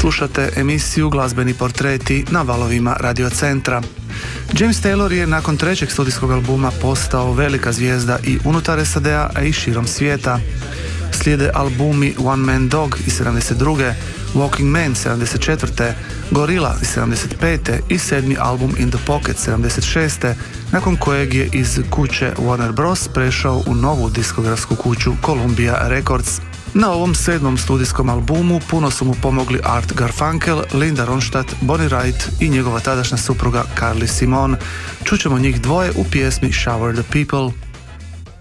Slušate emisiju Glazbeni portreti na valovima Radio Centra. James Taylor je nakon trećeg studijskog albuma postao velika zvijezda i unutar SAD-a, a i širom svijeta. Slijede albumi One Man Dog iz 72. Walking Man 74. Gorilla iz 75. i sedmi album In the Pocket 76. nakon kojeg je iz kuće Warner Bros. Prešao u novu diskografsku kuću Columbia Records. Na ovom sedmom studijskom albumu puno su mu pomogli Art Garfunkel, Linda Ronstadt, Bonnie Wright i njegova tadašnja supruga Carly Simon. Čućemo njih dvoje u pjesmi Shower the People.